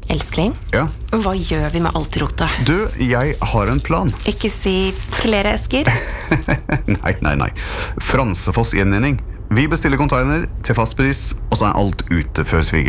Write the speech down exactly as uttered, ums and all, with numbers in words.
Elskling, Ja. hva gjør vi med alt rotet? Du, jeg har en plan. Ikke si flere esker. Nei, nei, nei. Fransefoss gjenvinning. Vi bestiller container til fastpris, og så er alt ute før sviger.